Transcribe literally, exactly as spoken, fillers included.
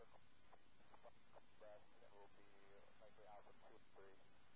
west and will be likely Alpha two three.